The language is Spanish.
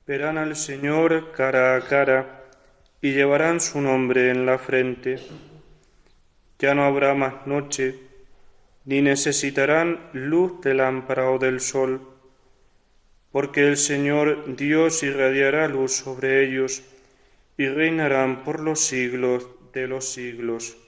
Verán al Señor cara a cara y llevarán su nombre en la frente. Ya no habrá más noche, ni necesitarán luz de lámpara o del sol, porque el Señor Dios irradiará luz sobre ellos y reinarán por los siglos de los siglos.